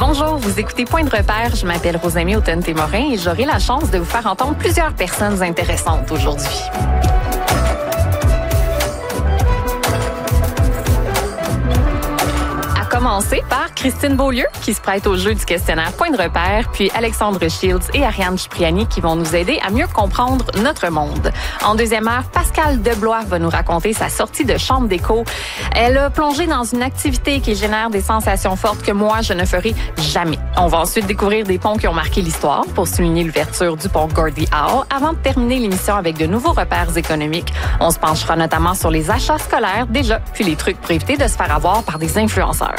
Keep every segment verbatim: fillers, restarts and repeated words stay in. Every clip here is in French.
Bonjour, vous écoutez Point de repère. Je m'appelle Rosamie Autonne-Témorin et j'aurai la chance de vous faire entendre plusieurs personnes intéressantes aujourd'hui. Commencer par Christine Beaulieu, qui se prête au jeu du questionnaire Point de repère, puis Alexandre Shields et Ariane Cipriani qui vont nous aider à mieux comprendre notre monde. En deuxième heure, Pascale Deblois va nous raconter sa sortie de chambre d'écho. Elle a plongé dans une activité qui génère des sensations fortes que moi, je ne ferai jamais. On va ensuite découvrir des ponts qui ont marqué l'histoire pour souligner l'ouverture du pont Gordie Howe avant de terminer l'émission avec de nouveaux repères économiques. On se penchera notamment sur les achats scolaires déjà, puis les trucs pour éviter de se faire avoir par des influenceurs.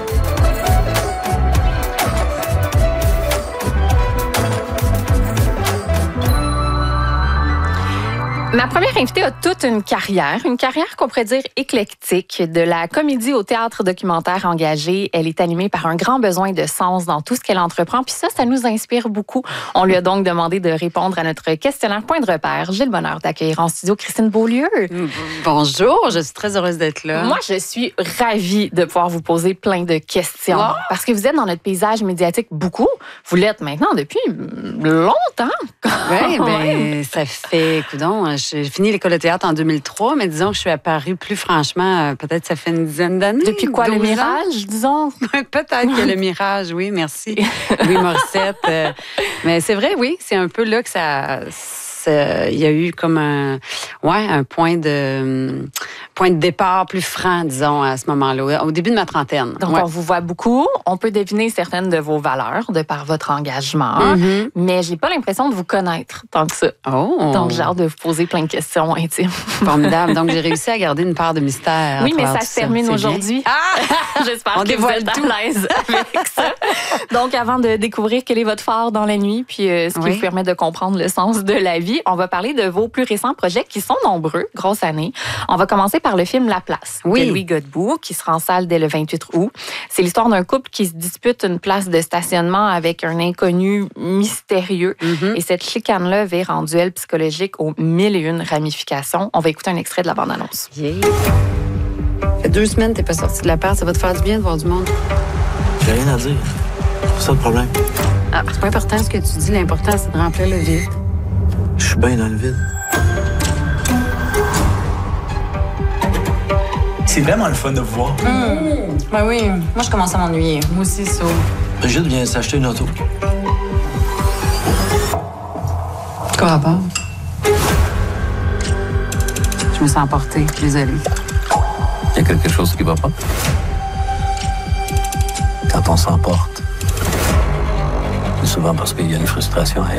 Ma première invitée a toute une carrière, une carrière qu'on pourrait dire éclectique. De la comédie au théâtre documentaire engagé, elle est animée par un grand besoin de sens dans tout ce qu'elle entreprend. Puis ça, ça nous inspire beaucoup. On lui a donc demandé de répondre à notre questionnaire Point de repère. J'ai le bonheur d'accueillir en studio Christine Beaulieu. Bonjour, je suis très heureuse d'être là. Moi, je suis ravie de pouvoir vous poser plein de questions. Oh. Parce que vous êtes dans notre paysage médiatique beaucoup. Vous l'êtes maintenant depuis longtemps. Oui, bien, ça fait, coudonc, j'ai fini l'école de théâtre en deux mille trois, mais disons que je suis apparue plus franchement, peut-être ça fait une dizaine d'années. Depuis quoi, le mirage, ans? disons? Peut-être que le mirage, oui, merci. Oui, Morissette. Euh, mais c'est vrai, oui, c'est un peu là que ça... Il y a eu comme un, ouais, un point de, point de départ plus franc, disons, à ce moment-là, au début de ma trentaine. Donc, ouais. On vous voit beaucoup. On peut deviner certaines de vos valeurs de par votre engagement, mm-hmm. mais j'ai pas l'impression de vous connaître tant que ça. Oh. Donc, j'ai hâte de vous poser plein de questions intimes. Formidable. Donc, j'ai réussi à garder une part de mystère. Oui, mais ça se termine aujourd'hui. Ah! J'espère on que dévoile vous êtes tout. à l'aise avec ça. Donc, avant de découvrir quel est votre phare dans la nuit, puis euh, ce qui oui. vous permet de comprendre le sens de la vie, on va parler de vos plus récents projets qui sont nombreux, grosse année. On va commencer par le film La Place oui. de Louis Godbout, qui sera en salle dès le vingt-huit août. C'est l'histoire d'un couple qui se dispute une place de stationnement avec un inconnu mystérieux. Mm-hmm. Et cette chicane-là vire en duel psychologique aux mille et une ramifications. On va écouter un extrait de la bande-annonce. Yeah. Ça fait deux semaines que t'es pas sorti de l'appart. Ça va te faire du bien de voir du monde. J'ai rien à dire. C'est ça le problème. Ah, c'est pas important ce que tu dis. L'important, c'est de remplir le vide. Je suis bien dans le vide. C'est vraiment le fun de vous voir. Mmh. Ben oui, moi je commence à m'ennuyer. Moi aussi, ça. Brigitte vient s'acheter une auto. Quoi rapport? Je me sens emportée, désolée. Il y a quelque chose qui va pas. Quand on s'emporte, c'est souvent parce qu'il y a une frustration ailleurs.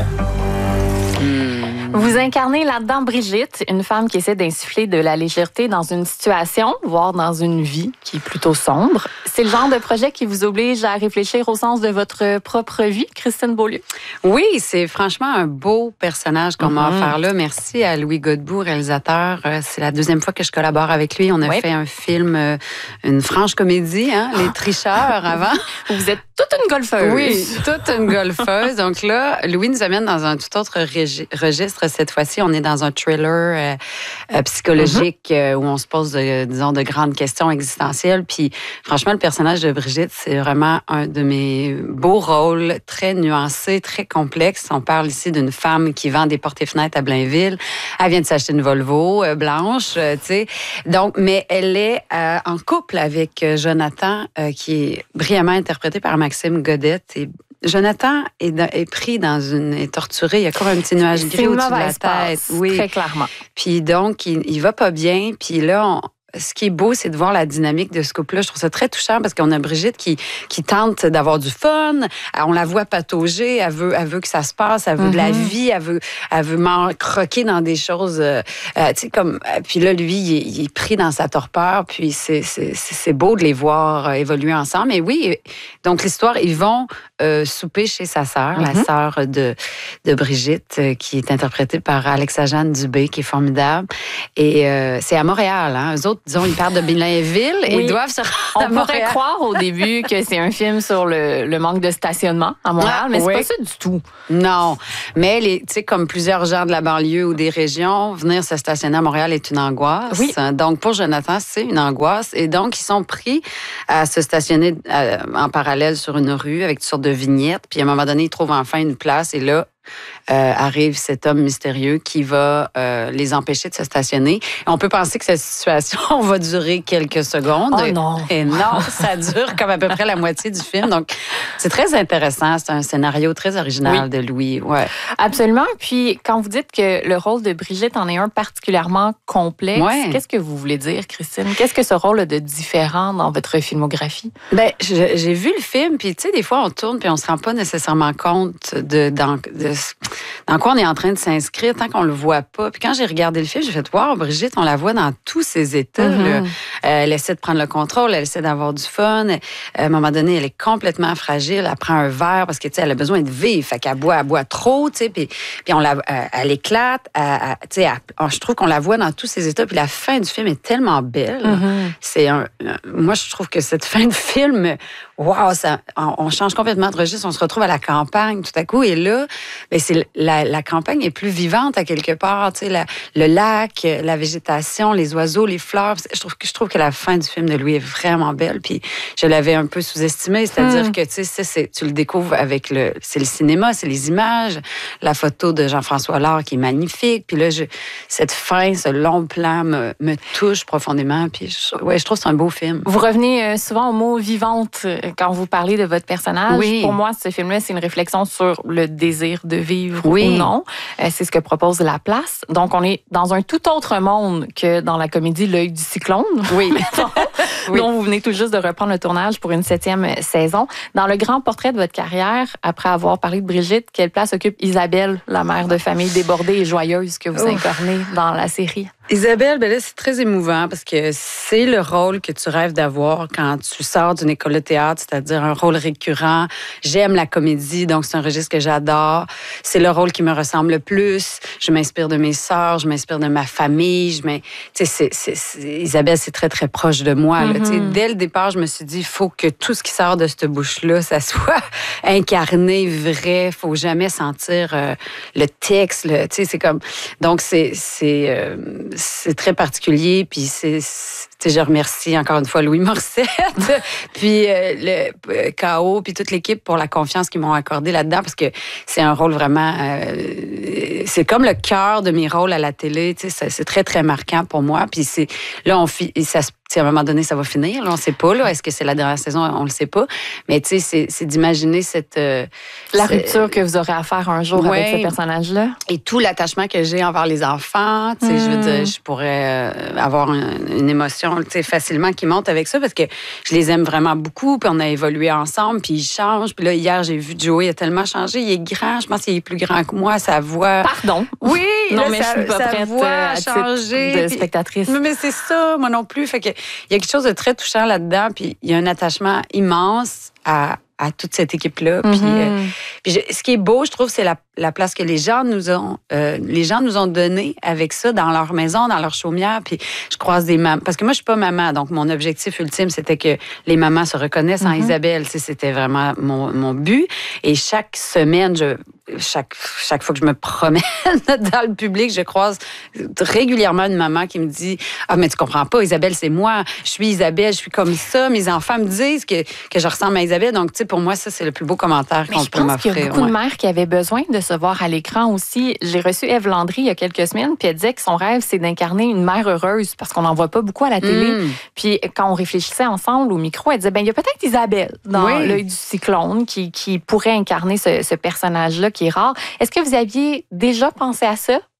Vous incarnez là-dedans Brigitte, une femme qui essaie d'insuffler de la légèreté dans une situation, voire dans une vie qui est plutôt sombre. C'est le genre de projet qui vous oblige à réfléchir au sens de votre propre vie, Christine Beaulieu? Oui, c'est franchement un beau personnage qu'on mm-hmm. m'a offert là. Merci à Louis Godbout, réalisateur. C'est la deuxième fois que je collabore avec lui. On a oui. fait un film, une franche comédie, hein, Les Tricheurs, avant. Vous êtes toute une golfeuse. Oui, toute une golfeuse. Donc là, Louis nous amène dans un tout autre régi- registre. Cette fois-ci, on est dans un thriller euh, psychologique mm-hmm. euh, où on se pose, de, disons, de grandes questions existentielles. Puis, franchement, le personnage de Brigitte, c'est vraiment un de mes beaux rôles, très nuancé, très complexe. On parle ici d'une femme qui vend des portes et fenêtres à Blainville. Elle vient de s'acheter une Volvo euh, blanche, euh, tu sais. Donc, mais elle est euh, en couple avec euh, Jonathan, euh, qui est brillamment interprété par Maxime Godette. Et Jonathan est, dans, est pris dans une... est torturé. Il y a comme un petit nuage gris au-dessus de la tête. Passe, oui, très clairement. Puis donc, il, il va pas bien. Puis là, on, ce qui est beau, c'est de voir la dynamique de ce couple-là. Je trouve ça très touchant parce qu'on a Brigitte qui, qui tente d'avoir du fun. On la voit patauger. Elle veut, elle veut que ça se passe. Elle veut mm-hmm. de la vie. Elle veut, elle veut croquer dans des choses. Euh, tu sais, comme. Puis là, lui, il est, il est pris dans sa torpeur. Puis c'est, c'est, c'est beau de les voir évoluer ensemble. Mais oui, donc l'histoire, ils vont euh, souper chez sa sœur, mm-hmm. la sœur de, de Brigitte, euh, qui est interprétée par Alexa-Jeanne Dubé, qui est formidable. Et euh, c'est à Montréal. Hein. Eux autres, disons, ils partent de Blainville oui. et ils doivent se rendre On à Montréal. pourrait croire au début que c'est un film sur le, le manque de stationnement à Montréal, ah, mais c'est oui. pas ça du tout. Non, mais tu sais, comme plusieurs gens de la banlieue ou des régions, venir se stationner à Montréal est une angoisse. Oui. Donc, pour Jonathan, c'est une angoisse. Et donc, ils sont pris à se stationner euh, en parallèle sur une rue avec toutes sortes de vignettes. Puis, à un moment donné, ils trouvent enfin une place. Et là, Euh, arrive cet homme mystérieux qui va euh, les empêcher de se stationner. Et on peut penser que cette situation va durer quelques secondes. Oh non! Et non, ça dure comme à peu près la moitié du film. Donc, c'est très intéressant. C'est un scénario très original oui. de Louis. Ouais. Absolument. Puis, quand vous dites que le rôle de Brigitte en est un particulièrement complexe, ouais. qu'est-ce que vous voulez dire, Christine? Qu'est-ce que ce rôle a de différent dans votre filmographie? Bien, j'ai vu le film, puis tu sais, des fois, on tourne, puis on se rend pas nécessairement compte de, dans, de dans quoi on est en train de s'inscrire tant qu'on le voit pas. Puis quand j'ai regardé le film, j'ai fait « Wow, Brigitte, on la voit dans tous ses états. Mm-hmm. Là. Euh, elle essaie de prendre le contrôle, elle essaie d'avoir du fun. Euh, à un moment donné, elle est complètement fragile. Elle prend un verre parce que, tu sais, elle a besoin de vivre. Fait qu'elle boit, elle boit trop, tu sais, puis, puis on la, euh, elle éclate. Elle, elle, tu sais, elle, je trouve qu'on la voit dans tous ses états. Puis la fin du film est tellement belle. Mm-hmm. C'est un, moi, je trouve que cette fin de film, wow, ça, on, on change complètement de registre. On se retrouve à la campagne tout à coup. Et là, ben, c'est La, la campagne est plus vivante à quelque part, tu sais, la, le lac, la végétation, les oiseaux, les fleurs. Je trouve que je trouve que la fin du film de Louis est vraiment belle. Puis je l'avais un peu sous-estimé, c'est-à-dire mm. que tu sais, c'est, c'est, tu le découvres avec le, c'est le cinéma, c'est les images, la photo de Jean-François Allard qui est magnifique. Puis là, je, cette fin, ce long plan me, me touche profondément. Puis je, ouais, je trouve que c'est un beau film. Vous revenez souvent au mot vivante quand vous parlez de votre personnage. Oui. Pour moi, ce film-là, c'est une réflexion sur le désir de vivre. Oui. Ou non. Euh, c'est ce que propose La Place. Donc, on est dans un tout autre monde que dans la comédie L'œil du cyclone. Oui. dont, oui. dont vous venez tout juste de reprendre le tournage pour une septième saison. Dans le grand portrait de votre carrière, après avoir parlé de Brigitte, quelle place occupe Isabelle, la mère de famille débordée et joyeuse que vous Ouf. incarnez dans la série? Isabelle, ben là, c'est très émouvant parce que c'est le rôle que tu rêves d'avoir quand tu sors d'une école de théâtre, c'est-à-dire un rôle récurrent. J'aime la comédie, donc c'est un registre que j'adore. C'est le rôle qui me ressemble le plus. Je m'inspire de mes sœurs, je m'inspire de ma famille. Je m'in... tu sais, c'est, c'est, c'est... Isabelle, c'est très, très proche de moi. Mm-hmm. Là. Tu sais, dès le départ, je me suis dit, il faut que tout ce qui sort de cette bouche-là, ça soit incarné, vrai. Il faut jamais sentir euh, le texte. Là. Tu sais, c'est comme... Donc, c'est... c'est euh... c'est très particulier, puis c'est, c'est, je remercie encore une fois Louis Morissette, puis euh, le euh, K O, puis toute l'équipe pour la confiance qu'ils m'ont accordée là-dedans, parce que c'est un rôle vraiment... Euh, c'est comme le cœur de mes rôles à la télé, tu sais, c'est, c'est très, très marquant pour moi, puis c'est... Là, on fi, ça se à un moment donné, ça va finir. Là, on ne sait pas. Là, est-ce que c'est la dernière saison? On ne le sait pas. Mais tu sais, c'est, c'est d'imaginer cette... Euh, la rupture que vous aurez à faire un jour ouais, avec ce personnage-là. Et tout l'attachement que j'ai envers les enfants. Tu sais, mmh. je veux dire, je pourrais avoir une, une émotion, tu sais, facilement qui monte avec ça parce que je les aime vraiment beaucoup. Puis on a évolué ensemble. Puis ils changent. Puis là, hier, j'ai vu Joey, il a tellement changé. Il est grand. Je pense qu'il est plus grand que moi. Sa voix... Pardon. Oui. Non, là, mais sa, je suis pas sa prête voix à a changé. De spectatrice. Mais, mais c'est ça, moi non plus. Fait que il y a quelque chose de très touchant là-dedans, puis il y a un attachement immense à, à toute cette équipe-là. Mm-hmm. Puis, euh, puis je, ce qui est beau, je trouve, c'est la, la place que les gens nous ont, euh, les gens nous ont donnée avec ça dans leur maison, dans leur chaumière. Puis je croise des mamans, parce que moi je suis pas maman, donc mon objectif ultime c'était que les mamans se reconnaissent mm-hmm. en Isabelle. Tu sais, c'était vraiment mon, mon but. Et chaque semaine, je Chaque, chaque fois que je me promène dans le public, je croise régulièrement une maman qui me dit « Ah, mais tu comprends pas, Isabelle, c'est moi. Je suis Isabelle, je suis comme ça. Mes enfants me disent que, que je ressemble à Isabelle. » Donc, tu sais, pour moi, ça, c'est le plus beau commentaire mais qu'on peut m'offrir. Je pense qu'il y a beaucoup ouais. de mères qui avaient besoin de se voir à l'écran aussi. J'ai reçu Ève Landry il y a quelques semaines, puis elle disait que son rêve, c'est d'incarner une mère heureuse parce qu'on n'en voit pas beaucoup à la télé. Mm. Puis quand on réfléchissait ensemble au micro, elle disait « Ben, il y a peut-être Isabelle dans oui. L'œil du cyclone qui, qui pourrait incarner ce, ce personnage-là qui est rare. » Est-ce que vous aviez déjà pensé à ça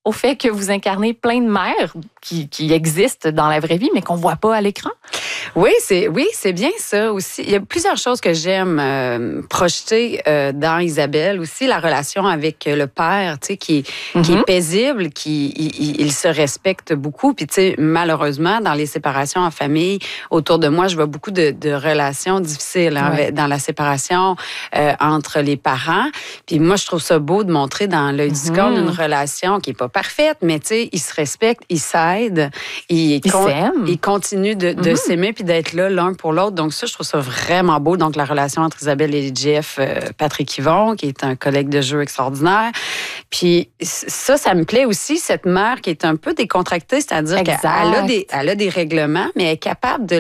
au fait que vous incarnez plein de mères qui, qui existent dans la vraie vie, mais qu'on voit pas à l'écran? Oui, c'est oui, c'est bien ça aussi. Il y a plusieurs choses que j'aime euh, projeter euh, dans Isabelle aussi, la relation avec le père, tu sais, qui, mm-hmm. qui est paisible, qui il, il se respecte beaucoup. Puis tu sais, malheureusement, dans les séparations en famille, autour de moi, je vois beaucoup de, de relations difficiles hein, ouais. dans la séparation euh, entre les parents. Puis moi, je trouve ça beau de montrer dans l'œil mm-hmm. du corps une relation qui est pas parfaite, mais tu sais, ils se respectent, ils s'aident, ils, ils con- s'aiment, ils continuent de, de mm-hmm. s'aimer puis d'être là l'un pour l'autre. Donc ça, je trouve ça vraiment beau. Donc la relation entre Isabelle et Jeff, euh, Patrick Yvon, qui est un collègue de jeu extraordinaire. Puis ça, ça me plaît aussi, cette mère qui est un peu décontractée, c'est-à-dire exact. qu'elle a des, elle a des règlements, mais elle est capable de